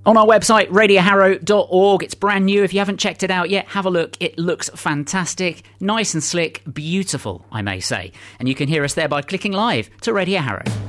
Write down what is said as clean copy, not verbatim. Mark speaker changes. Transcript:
Speaker 1: On our website, radioharrow.org. It's brand new. If you haven't checked it out yet, have a look. It looks fantastic, nice and slick, beautiful, I may say. And you can hear us there by clicking live to Radio Harrow.